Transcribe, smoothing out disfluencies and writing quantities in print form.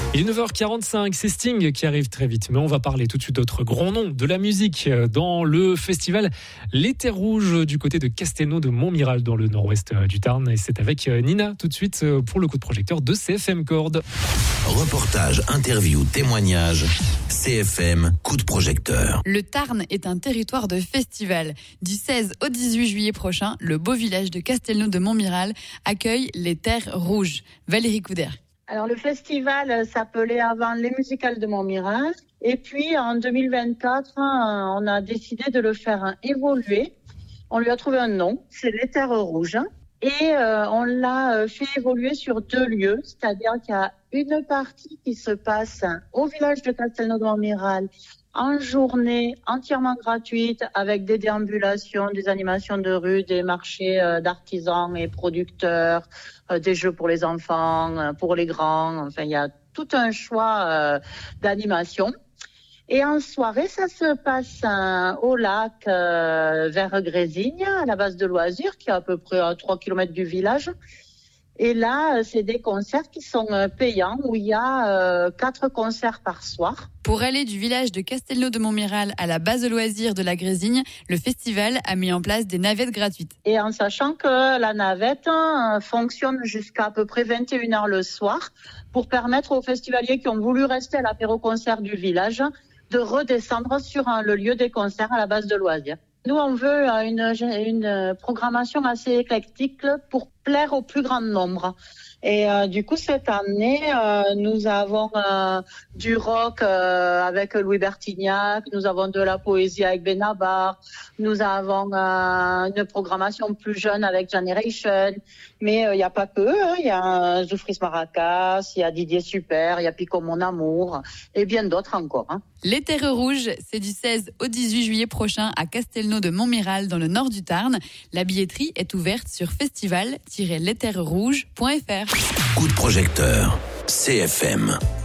Il est 9h45, c'est Sting qui arrive très vite. Mais on va parler tout de suite d'autres grands noms de la musique dans le festival Les Terres Rouges du côté de Castelnau de Montmiral dans le nord-ouest du Tarn. Et c'est avec Nina tout de suite pour le coup de projecteur de CFM Chord. Reportage, interview, témoignage. CFM, coup de projecteur. Le Tarn est un territoire de festival. Du 16 au 18 juillet prochain, le beau village de Castelnau de Montmiral accueille les Terres Rouges. Valérie Couder. Alors le festival s'appelait avant les musicales de Montmiral et puis en 2024 on a décidé de le faire évoluer. On lui a trouvé un nom, c'est les Terres Rouges et on l'a fait évoluer sur 2 lieux, c'est-à-dire qu'il y a une partie qui se passe au village de Castelnau de Montmiral en journée entièrement gratuite avec des déambulations, des animations de rue, des marchés d'artisans et producteurs, des jeux pour les enfants, pour les grands. Enfin, il y a tout un choix d'animation. Et en soirée, ça se passe au lac vers Grésigne, à la base de loisirs, qui est à peu près à 3 km du village. Et là, c'est des concerts qui sont payants, où il y a 4 concerts par soir. Pour aller du village de Castelnau de Montmiral à la base de loisirs de la Grésigne, le festival a mis en place des navettes gratuites. Et en sachant que la navette fonctionne jusqu'à à peu près 21h le soir, pour permettre aux festivaliers qui ont voulu rester à l'apéro-concert du village de redescendre sur le lieu des concerts à la base de loisirs. Nous, on veut une programmation assez éclectique pour plaire au plus grand nombre. Et du coup, cette année, nous avons du rock avec Louis Bertignac, nous avons de la poésie avec Benabar, nous avons une programmation plus jeune avec Generation, mais il n'y a pas que, il y a Zoufris Maracas, il y a Didier Super, il y a Pico Mon Amour, et bien d'autres encore. Les Terres Rouges, c'est du 16 au 18 juillet prochain à Castelnau de Montmiral dans le nord du Tarn. La billetterie est ouverte sur festival-lesterresrouges.fr. Coup de projecteur, CFM.